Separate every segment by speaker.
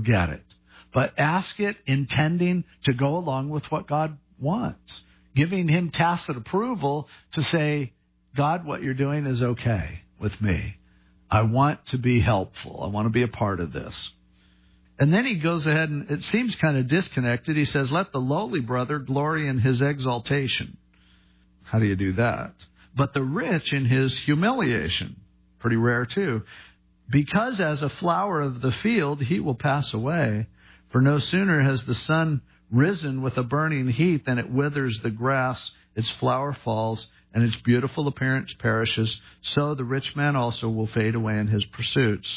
Speaker 1: get it. But ask it intending to go along with what God wants. Giving him tacit approval to say, God, what you're doing is okay with me. I want to be helpful. I want to be a part of this. And then he goes ahead, and it seems kind of disconnected. He says, let the lowly brother glory in his exaltation. How do you do that? But the rich in his humiliation. Pretty rare too. Because as a flower of the field, he will pass away. For no sooner has the sun risen with a burning heat than it withers the grass, its flower falls, and its beautiful appearance perishes. So the rich man also will fade away in his pursuits.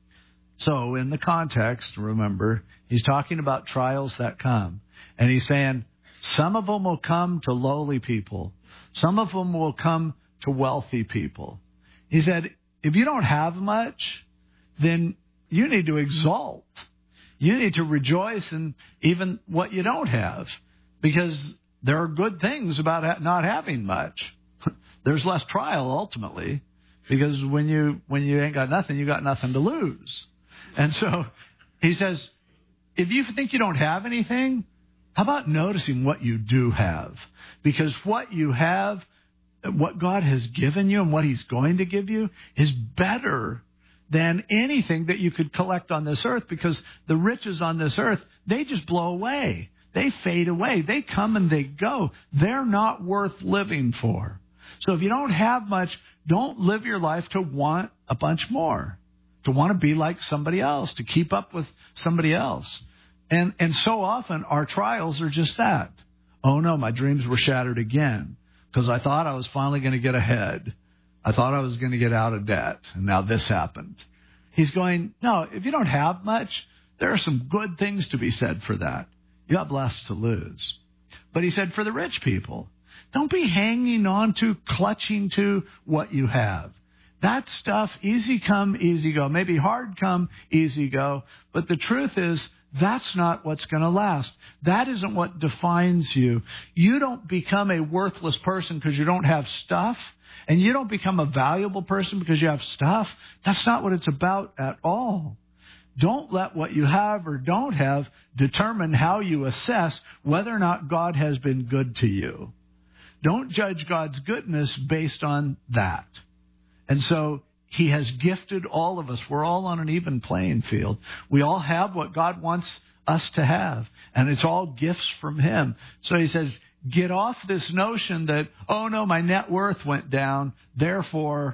Speaker 1: So in the context, remember, he's talking about trials that come. And he's saying some of them will come to lowly people. Some of them will come to wealthy people. He said, if you don't have much, then you need to exalt. You need to rejoice in even what you don't have, because there are good things about not having much. There's less trial ultimately, because when you ain't got nothing, you got nothing to lose. And so he says, if you think you don't have anything, how about noticing what you do have? Because what you have, what God has given you and what he's going to give you is better than anything that you could collect on this earth, because the riches on this earth, they just blow away. They fade away. They come and they go. They're not worth living for. So if you don't have much, don't live your life to want a bunch more, to want to be like somebody else, to keep up with somebody else. And so often our trials are just that. Oh no, my dreams were shattered again because I thought I was finally going to get ahead. I thought I was going to get out of debt, and now this happened. He's going, no, if you don't have much, there are some good things to be said for that. You have less to lose. But he said for the rich people, don't be hanging on to, clutching to what you have. That stuff, easy come, easy go. Maybe hard come, easy go. But the truth is, that's not what's going to last. That isn't what defines you. You don't become a worthless person because you don't have stuff. And you don't become a valuable person because you have stuff. That's not what it's about at all. Don't let what you have or don't have determine how you assess whether or not God has been good to you. Don't judge God's goodness based on that. And so he has gifted all of us. We're all on an even playing field. We all have what God wants us to have. And it's all gifts from him. So he says, get off this notion that, oh no, my net worth went down, therefore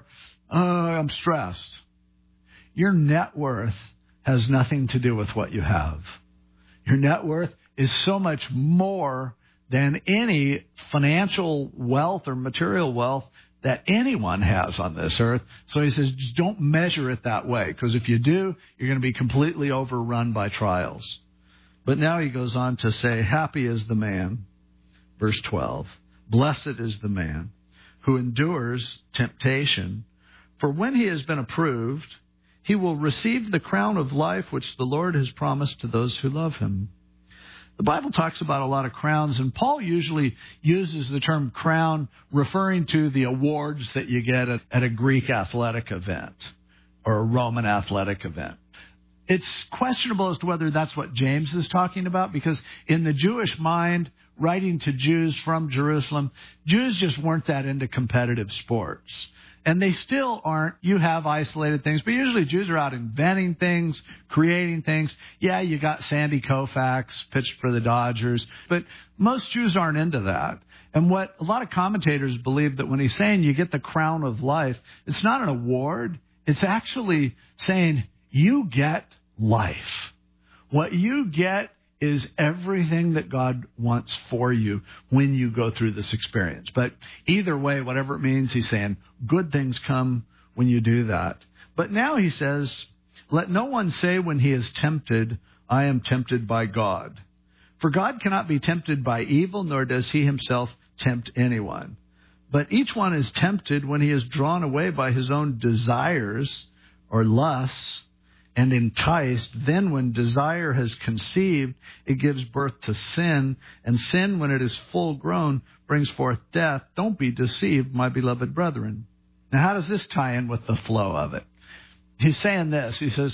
Speaker 1: I'm stressed. Your net worth has nothing to do with what you have. Your net worth is so much more than any financial wealth or material wealth that anyone has on this earth. So he says, just don't measure it that way, because if you do, you're going to be completely overrun by trials. But now he goes on to say, happy is the man, verse 12, blessed is the man who endures temptation, for when he has been approved, he will receive the crown of life which the Lord has promised to those who love him. The Bible talks about a lot of crowns, and Paul usually uses the term crown referring to the awards that you get at a Greek athletic event or a Roman athletic event. It's questionable as to whether that's what James is talking about, because in the Jewish mind, writing to Jews from Jerusalem, Jews just weren't that into competitive sports. And they still aren't. You have isolated things, but usually Jews are out inventing things, creating things. Yeah, you got Sandy Koufax pitched for the Dodgers, but most Jews aren't into that. And what a lot of commentators believe, that when he's saying you get the crown of life, it's not an award. It's actually saying you get life. What you get is everything that God wants for you when you go through this experience. But either way, whatever it means, he's saying good things come when you do that. But now he says, let no one say when he is tempted, I am tempted by God. For God cannot be tempted by evil, nor does he himself tempt anyone. But each one is tempted when he is drawn away by his own desires or lusts, and enticed. Then when desire has conceived, it gives birth to sin. And sin, when it is full grown, brings forth death. Don't be deceived, my beloved brethren. Now, how does this tie in with the flow of it? He's saying this. He says,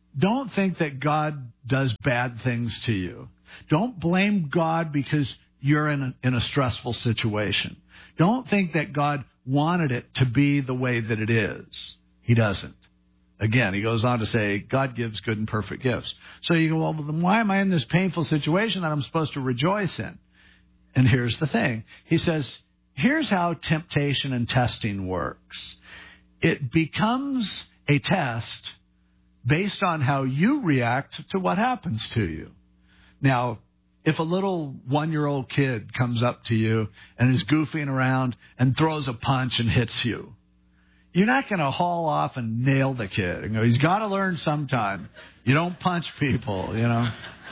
Speaker 1: don't think that God does bad things to you. Don't blame God because you're in a stressful situation. Don't think that God wanted it to be the way that it is. He doesn't. Again, he goes on to say, God gives good and perfect gifts. So you go, well, then why am I in this painful situation that I'm supposed to rejoice in? And here's the thing. He says, here's how temptation and testing works. It becomes a test based on how you react to what happens to you. Now, if a little 1-year-old kid comes up to you and is goofing around and throws a punch and hits you, you're not going to haul off and nail the kid. You know, he's got to learn sometime. You don't punch people, you know.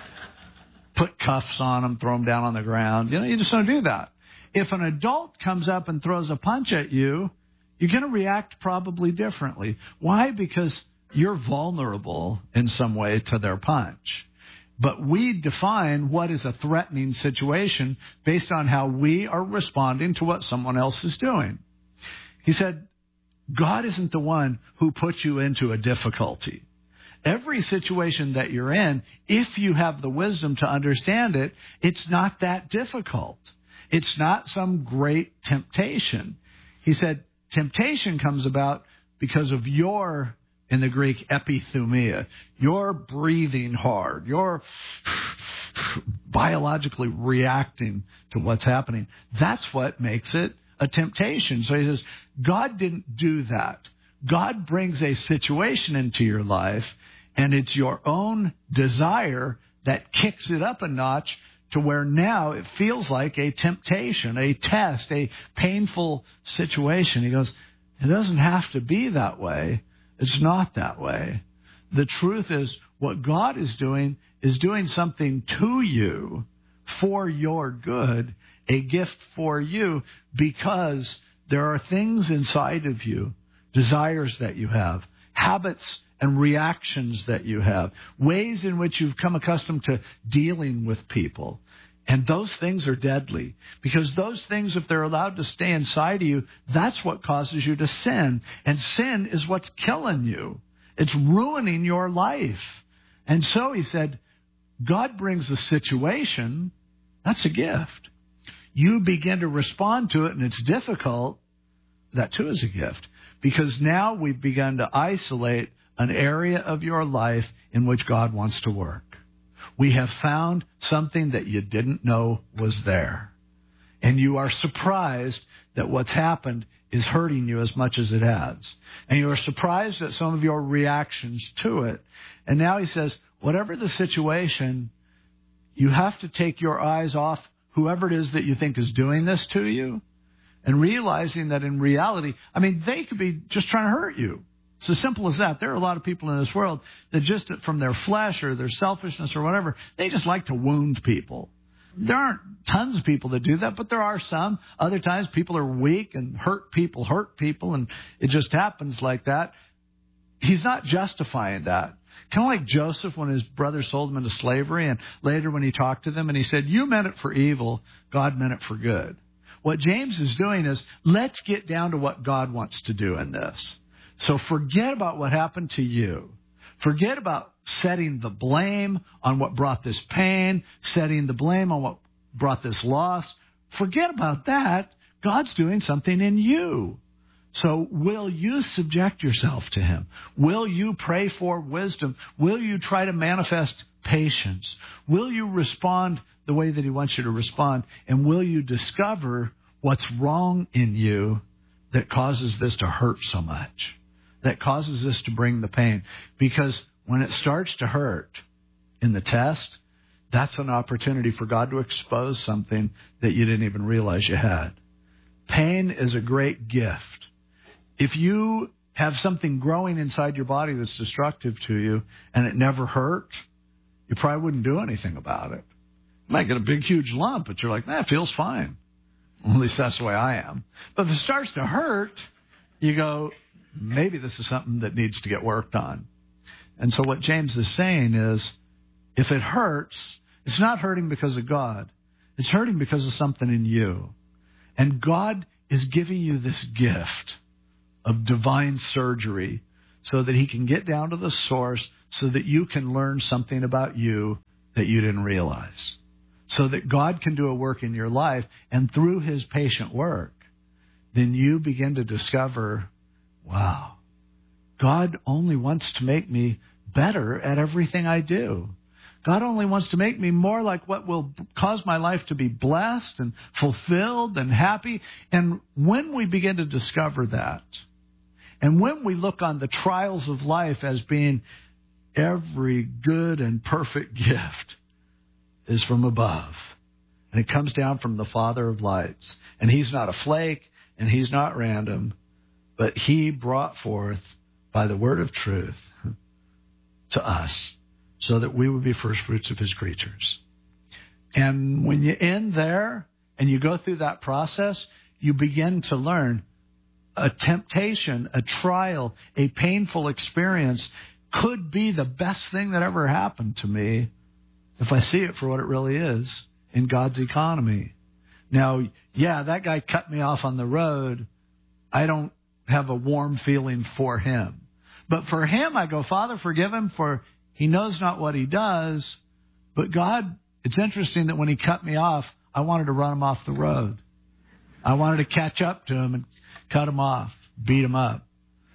Speaker 1: Put cuffs on them, throw them down on the ground. You know, you just don't do that. If an adult comes up and throws a punch at you, you're going to react probably differently. Why? Because you're vulnerable in some way to their punch. But we define what is a threatening situation based on how we are responding to what someone else is doing. He said, God isn't the one who puts you into a difficulty. Every situation that you're in, if you have the wisdom to understand it, it's not that difficult. It's not some great temptation. He said, temptation comes about because of your, in the Greek, epithumia. You're breathing hard. You're biologically reacting to what's happening. That's what makes it a temptation. So he says, God didn't do that. God brings a situation into your life, and it's your own desire that kicks it up a notch to where now it feels like a temptation, a test, a painful situation. He goes, it doesn't have to be that way. It's not that way. The truth is, what God is doing something to you for your good, a gift for you, because there are things inside of you, desires that you have, habits and reactions that you have, ways in which you've come accustomed to dealing with people. And those things are deadly, because those things, if they're allowed to stay inside of you, that's what causes you to sin. And sin is what's killing you. It's ruining your life. And so he said, God brings a situation, that's a gift. You begin to respond to it, and it's difficult. That too is a gift, because now we've begun to isolate an area of your life in which God wants to work. We have found something that you didn't know was there. And you are surprised that what's happened is hurting you as much as it has. And you are surprised at some of your reactions to it. And now he says, whatever the situation, you have to take your eyes off whoever it is that you think is doing this to you, and realizing that in reality, I mean, they could be just trying to hurt you. It's as simple as that. There are a lot of people in this world that just from their flesh or their selfishness or whatever, they just like to wound people. There aren't tons of people that do that, but there are some. Other times people are weak and hurt people, and it just happens like that. He's not justifying that. Kind of like Joseph when his brother sold him into slavery, and later when he talked to them and he said, you meant it for evil, God meant it for good. What James is doing is, let's get down to what God wants to do in this. So forget about what happened to you. Forget about setting the blame on what brought this pain, setting the blame on what brought this loss. Forget about that. God's doing something in you. So will you subject yourself to him? Will you pray for wisdom? Will you try to manifest patience? Will you respond the way that he wants you to respond? And will you discover what's wrong in you that causes this to hurt so much, that causes this to bring the pain? Because when it starts to hurt in the test, that's an opportunity for God to expose something that you didn't even realize you had. Pain is a great gift. If you have something growing inside your body that's destructive to you and it never hurt, you probably wouldn't do anything about it. You might get a big, huge lump, but you're like, it feels fine. Well, at least that's the way I am. But if it starts to hurt, you go, maybe this is something that needs to get worked on. And so what James is saying is, if it hurts, it's not hurting because of God. It's hurting because of something in you. And God is giving you this gift of divine surgery so that he can get down to the source so that you can learn something about you that you didn't realize. So that God can do a work in your life, and through his patient work, then you begin to discover, wow, God only wants to make me better at everything I do. God only wants to make me more like what will cause my life to be blessed and fulfilled and happy. And when we begin to discover that, and when we look on the trials of life as being every good and perfect gift is from above, and it comes down from the Father of lights, and he's not a flake, and he's not random, but he brought forth by the word of truth to us so that we would be first fruits of his creatures. And when you end there and you go through that process, you begin to learn a temptation, a trial, a painful experience could be the best thing that ever happened to me if I see it for what it really is in God's economy. Now, yeah, that guy cut me off on the road. I don't have a warm feeling for him. But for him, I go, Father, forgive him, for he knows not what he does. But God, it's interesting that when he cut me off, I wanted to run him off the road. I wanted to catch up to him and cut him off, beat him up.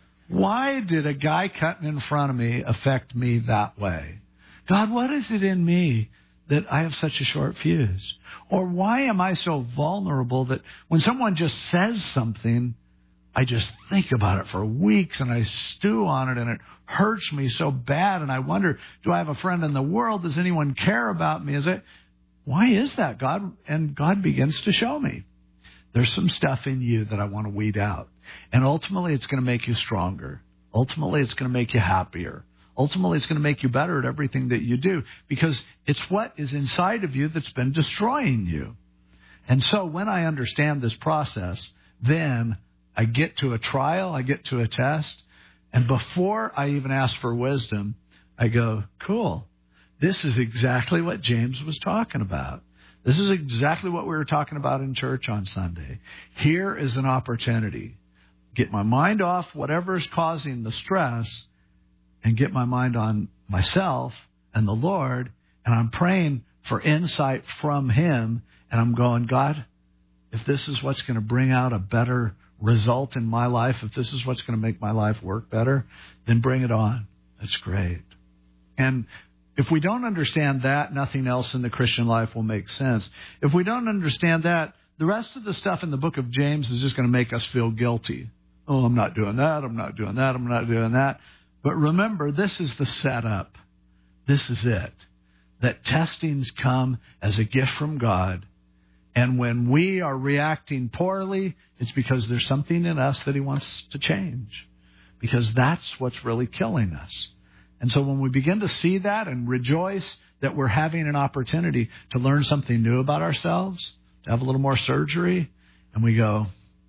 Speaker 1: Why did a guy cutting in front of me affect me that way? God, what is it in me that I have such a short fuse? Or why am I so vulnerable that when someone just says something, I just think about it for weeks and I stew on it and it hurts me so bad, and I wonder, do I have a friend in the world? Does anyone care about me? Why is that, God? And God begins to show me. There's some stuff in you that I want to weed out. And ultimately, it's going to make you stronger. Ultimately, it's going to make you happier. Ultimately, it's going to make you better at everything that you do, because it's what is inside of you that's been destroying you. And so when I understand this process, then I get to a trial, I get to a test, and before I even ask for wisdom, I go, cool, this is exactly what James was talking about. This is exactly what we were talking about in church on Sunday. Here is an opportunity. Get my mind off whatever is causing the stress and get my mind on myself and the Lord, and I'm praying for insight from him, and I'm going, God, if this is what's going to bring out a better result in my life, if this is what's going to make my life work better, then bring it on. That's great. And if we don't understand that, nothing else in the Christian life will make sense. If we don't understand that, the rest of the stuff in the book of James is just going to make us feel guilty. Oh, I'm not doing that. I'm not doing that. I'm not doing that. But remember, this is the setup. This is it. That testings come as a gift from God. And when we are reacting poorly, it's because there's something in us that he wants to change. Because that's what's really killing us. And so when we begin to see that and rejoice that we're having an opportunity to learn something new about ourselves, to have a little more surgery, and we go,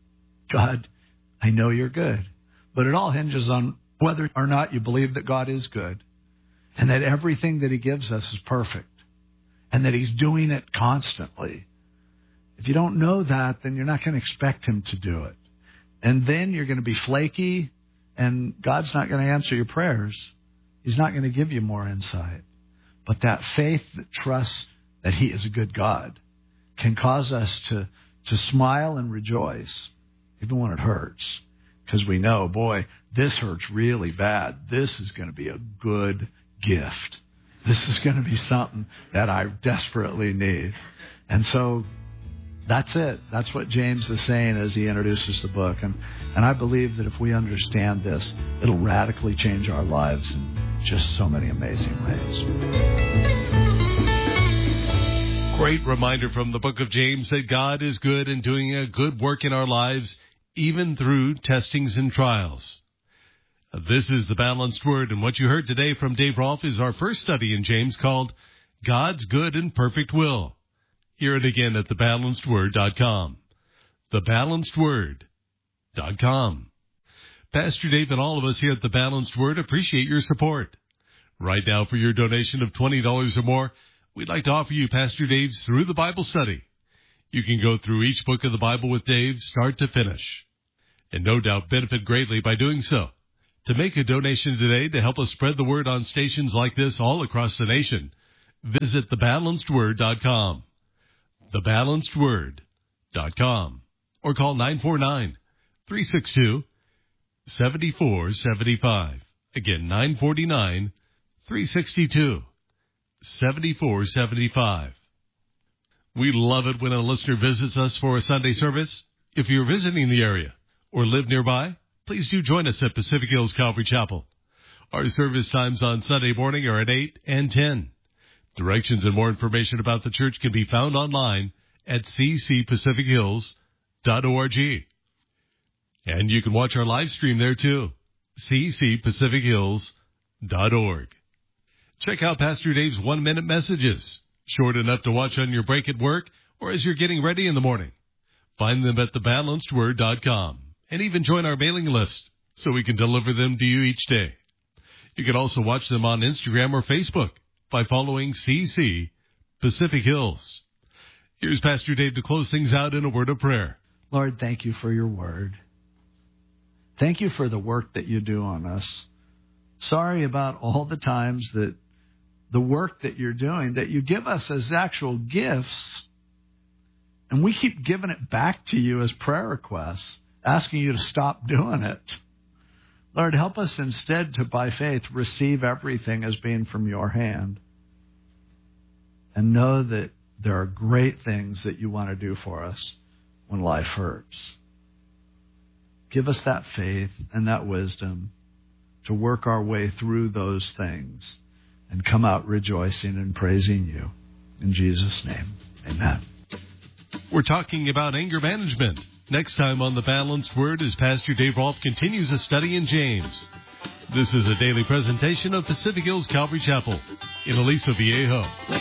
Speaker 1: God, I know you're good. But it all hinges on whether or not you believe that God is good and that everything that he gives us is perfect and that he's doing it constantly. If you don't know that, then you're not going to expect him to do it. And then you're going to be flaky, and God's not going to answer your prayers. He's not going to give you more insight. But that faith that trusts that he is a good God can cause us to smile and rejoice, even when it hurts. Because we know, boy, this hurts really bad. This is going to be a good gift. This is going to be something that I desperately need. And so that's it. That's what James is saying as he introduces the book. And I believe that if we understand this, it'll radically change our lives in just so many amazing ways.
Speaker 2: Great reminder from the book of James that God is good and doing a good work in our lives, even through testings and trials. This is the Balanced Word, and what you heard today from Dave Rolfe is our first study in James called God's Good and Perfect Will. Hear it again at thebalancedword.com. Thebalancedword.com. Pastor Dave and all of us here at The Balanced Word appreciate your support. Right now, for your donation of $20 or more, we'd like to offer you Pastor Dave's Through the Bible study. You can go through each book of the Bible with Dave, start to finish, and no doubt benefit greatly by doing so. To make a donation today to help us spread the word on stations like this all across the nation, visit thebalancedword.com. Thebalancedword.com. Or call 949-362-7475. Again, 949-362-7475. We love it when a listener visits us for a Sunday service. If you're visiting the area or live nearby, please do join us at Pacific Hills Calvary Chapel. Our service times on Sunday morning are at 8 and 10. Directions and more information about the church can be found online at ccpacifichills.org. And you can watch our live stream there too, ccpacifichills.org. Check out Pastor Dave's 1-minute messages, short enough to watch on your break at work or as you're getting ready in the morning. Find them at thebalancedword.com and even join our mailing list so we can deliver them to you each day. You can also watch them on Instagram or Facebook by following CC Pacific Hills. Here's Pastor Dave to close things out in a word of prayer.
Speaker 1: Lord, thank you for your word. Thank you for the work that you do on us. Sorry about all the times that the work that you're doing, that you give us as actual gifts, and we keep giving it back to you as prayer requests, asking you to stop doing it. Lord, help us instead to, by faith, receive everything as being from your hand and know that there are great things that you want to do for us when life hurts. Give us that faith and that wisdom to work our way through those things and come out rejoicing and praising you. In Jesus' name, amen.
Speaker 2: We're talking about anger management. Next time on The Balanced Word, as Pastor Dave Rolfe continues a study in James. This is a daily presentation of Pacific Hills Calvary Chapel in Aliso Viejo.